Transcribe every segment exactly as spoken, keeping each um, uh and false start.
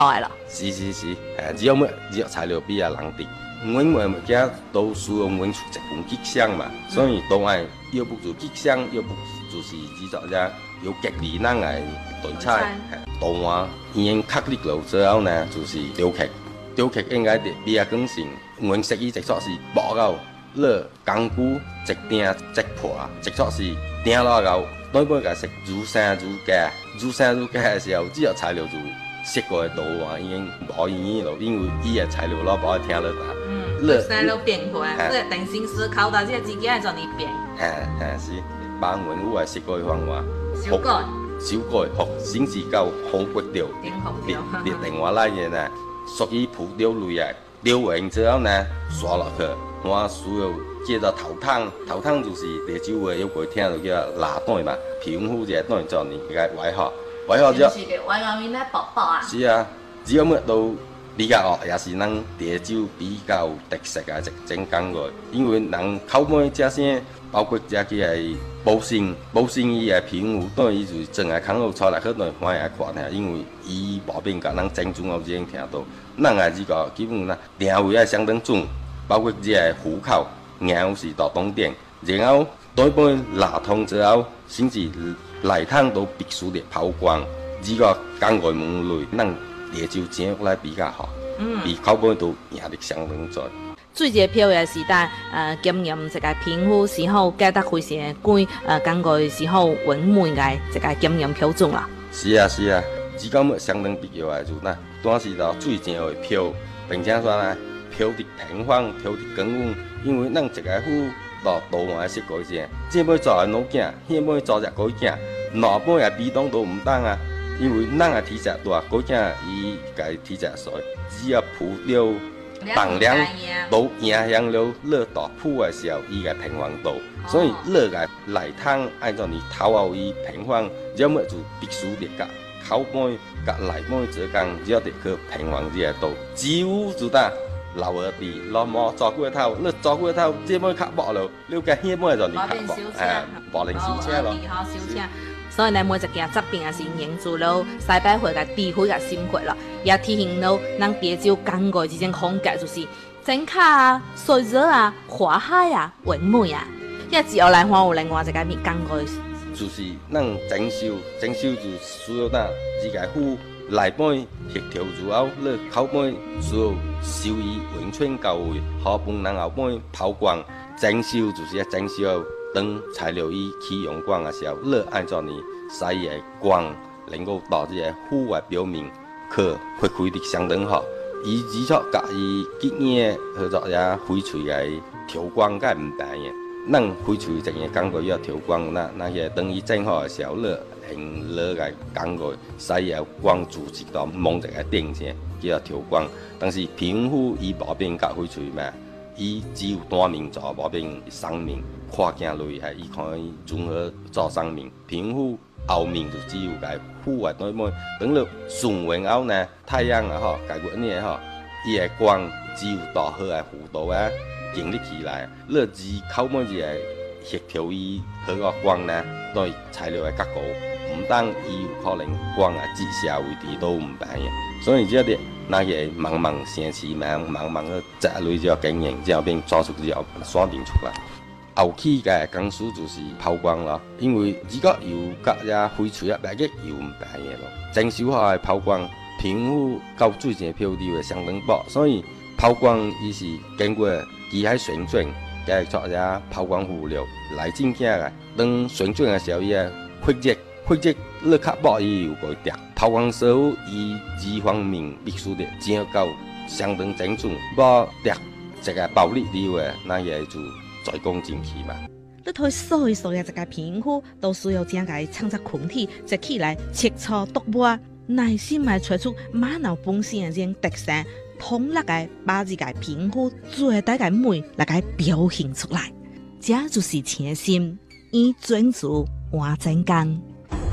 係啦。 是是是，誒，只有乜只有材料比較難啲。阮每物件都需要阮出一份吉祥嘛，所以都愛要不就吉祥，要不就是制作者有吉利咱來對菜。刀碗已經確立了之後呢，就是雕刻，雕刻應該得比較更新。阮設計製作是薄到落工具一釘一破，製作是釘落後，當尾個食愈生愈加，愈生愈加嘅時候，只要材料就設過嘅刀碗已經無意義咯，因為伊嘅材料攞薄聽落大。 嗯，材料變化，所以定心思考到即個自己係做你變。 係係是，幫阮有係設過嘅方法。 修改。 修改學先至夠好骨調，列列另外嚟嘅呢，屬於鋪料類嘅，料完之後呢，刷落去，我需要接到頭湯，頭湯就是地酒嘅，有個聽到叫辣蛋嘛，平敷隻蛋做你嘅煨好，煨好之後， 是嘅，煨到面咧薄薄啊。 是啊，只有乜都比較學，也是咱地酒比較特色嘅一種感覺，因為人口味這些，包括這個係。保鮮保鮮伊個平湖，當然伊就是真係扛到出來，可能反而看下，因為伊毛病甲咱正宗我已經聽到，咱個這個基本上定位係相當準，包括這個虎口、硬是到東點，然後對半拉通之後，甚至內湯都必須得拋光，這個工藝門類，咱烈酒整來比較好，嗯，比口本都壓力相當大。 最一個票嘅時代，呃，檢驗一個皮膚時候，記得非常貴，呃，工具時候穩滿嘅一個檢驗標準啦。 是啊是啊，只講乜相當必要嘅就嗱，當時到最正嘅票，並且說呢，票的平方，票的更穩，因為咱一個戶到刀碗識改正，這尾做係老囝，迄尾做隻改正，哪尾嘅比當都唔當啊，因為咱嘅體積大，改正伊個體積細，只要鋪了。重量都影響了熱到鋪嘅時候，伊個平衡度，所以熱個內湯按照你頭後伊平衡，要麼就必須得甲口杯甲內杯之間，只要得去平衡這個度。只有就得留下啲落毛做過頭，你做過頭，這杯較薄了，你個迄杯就你較薄，誒，薄零少車咯。 所以呢，每一件作品也是凝住了西北會嘅智慧嘅心血啦，也體現到咱地酒工藝之種風格，就是整卡啊、水熱啊、花海啊、紋美啊。一接落來看有另外一個咩工藝， 就是咱整修，整修就需要咱自家府內邊協調之後，你口邊需要修以溫泉到位，好幫人後邊拋光。整修就是一整修。當材料伊起用光嘅時候，你按照你使嘅光能夠到這個戶外表面去發揮得相當好。伊只錯甲伊結嘢去做也翡翠嘅調光，梗係唔平嘅。咱翡翠一個工具要調光，那那些當伊整好嘅時候，你用你個工具使嘅光柱直到蒙一個頂上，叫調光。但是平湖伊無變甲翡翠嘛。伊只有單面做，無變雙面，看鏡類係伊可以綜合做雙面。平湖後面就只有個戶外對面，等到順完後呢，太陽啊吼，解決呢吼，伊個光只有到好個弧度啊，建立起來。你只靠每一個協調伊好個光呢，對材料嘅結構，唔當伊有可能光啊折射位置都唔平嘅，所以這啲。那個茫茫城市，茫茫茫個宅類就要經營，就要變做出就要鎖定出來。後期嘅工序就是拋光咯，因為如果有甲呀翡翠啊白嘅又唔平嘅咯。整修好嘅拋光，平湖到最正漂流嘅相當薄，所以拋光伊是經過機械旋轉，加做呀拋光輔料來進行嘅。當旋轉嘅時候，伊啊發熱。或者你較薄伊有個掉，拋光時候伊幾方面必須得整到相當精準，無掉一個暴力啲話，那也就再講進去嘛。 你睇所有所有一個皮膚都需要將佢創作群體一起來切磋琢磨，耐心來找出馬腦本身嘅種特色，統一個把自己皮膚最大嘅美來個表現出來，這就是誠心以專注換真工。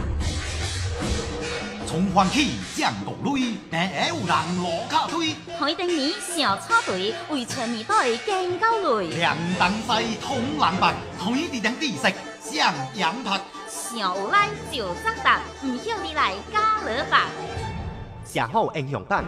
從歡喜降國淚，但係有人落卡推。 海丁面小插隊，為全面隊更高累。 涼蛋西通冷白，海啲等知識上羊拍。 小拉就扎達，唔曉你來加勒白。 寫好影響版。